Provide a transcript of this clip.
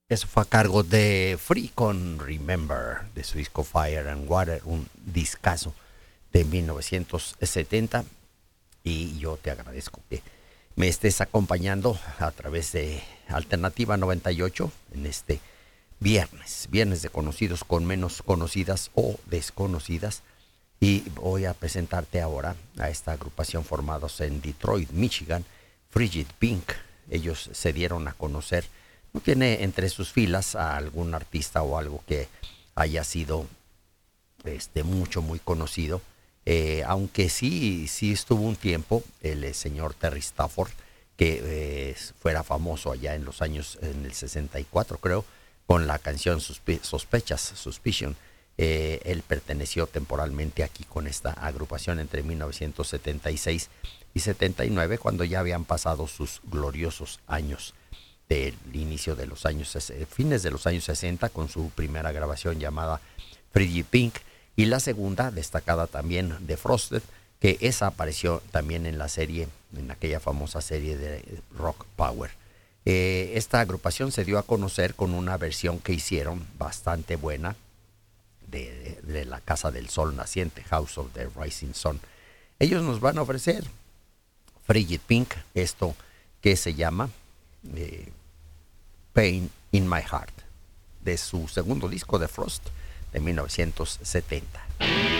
Eso fue a cargo de Free con Remember, de su disco Fire and Water, un discazo de 1970. Y yo te agradezco que me estés acompañando a través de Alternativa 98 en este viernes de conocidos con menos conocidas o desconocidas. Y voy a presentarte ahora a esta agrupación formados en Detroit, Michigan, Frigid Pink. Ellos se dieron a conocer. No tiene entre sus filas a algún artista o algo que haya sido muy conocido. Aunque sí estuvo un tiempo el señor Terry Stafford, que fuera famoso allá en los años, en el 64 creo, con la canción Sospechas, Suspicion. Él perteneció temporalmente aquí con esta agrupación entre 1976 y 79, cuando ya habían pasado sus gloriosos años del inicio de los años, fines de los años 60, con su primera grabación llamada Frigid Pink, y la segunda, destacada también, de Frosted, que esa apareció también en la serie, en aquella famosa serie de Rock Power. Esta agrupación se dio a conocer con una versión que hicieron bastante buena de la Casa del Sol Naciente, House of the Rising Sun. Ellos nos van a ofrecer Frigid Pink, esto que se llama eh, Pain in My Heart, de su segundo disco de Frost de 1970.